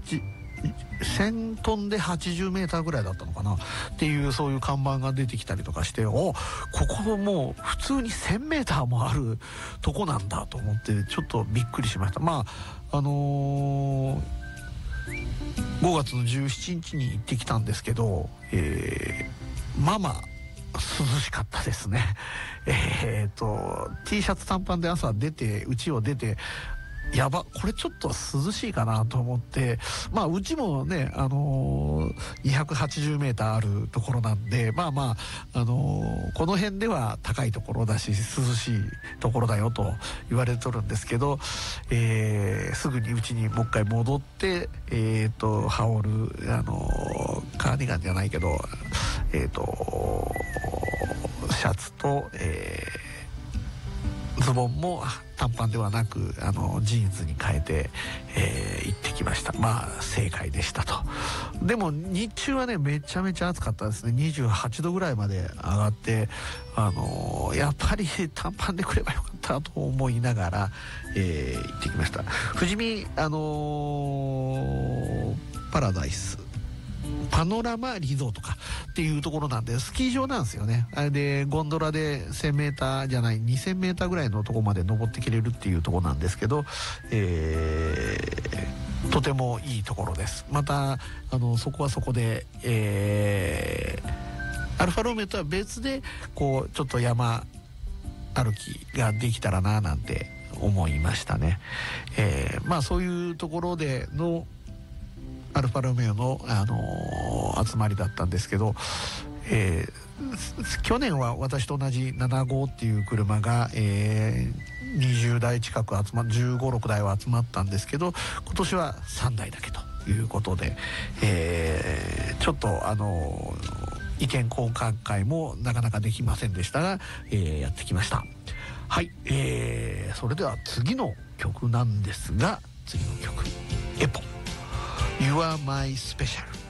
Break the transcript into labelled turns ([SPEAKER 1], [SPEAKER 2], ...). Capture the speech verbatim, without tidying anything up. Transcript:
[SPEAKER 1] せんトンではちじゅうメーターぐらいだったのかなっていう、そういう看板が出てきたりとかして、おここもう普通にせんメーターもあるとこなんだと思ってちょっとびっくりしました。まああのー、ごがつのじゅうしちにちに行ってきたんですけど、えー、まあまあ涼しかったですね。えー、っと T シャツ短パンで朝出て家を出て、やばこれちょっと涼しいかなと思って、まあうちもね、あのー、にひゃくはちじゅうメーターあるところなんで、まあまあ、あのー、この辺では高いところだし涼しいところだよと言われとるんですけど、えー、すぐにうちにもう一回戻って、えー、と羽織る、あのー、カーディガンじゃないけど、えー、とシャツと、えー、ズボンも短パンではなくあのジーンズに変えて、えー、行ってきました。まあ正解でしたと。でも日中はねめちゃめちゃ暑かったですね。にじゅうはちどぐらいまで上がって、あのー、やっぱり短パンで来ればよかったと思いながら、えー、行ってきました。富士見、あのー、パラダイスパノラマリゾートかっていうところなんで、スキー場なんですよね。あれでゴンドラでせんメーターじゃないにせんメーターぐらいのところまで登ってきれるっていうところなんですけど、えー、とてもいいところです。またあのそこはそこで、えー、アルファロメオとは別でこうちょっと山歩きができたらななんて思いましたね。えー、まあそういうところでのアルファロメオの、あのー、集まりだったんですけど、えー、去年は私と同じなな号っていう車が、えー、にじゅうだい近く集まっじゅうご、ろくだいは集まったんですけど、今年はさんだいだけということで、えー、ちょっとあのー、意見交換会もなかなかできませんでしたが、えー、やってきました。はい、えー、それでは次の曲なんですが、次の曲エポYou are my special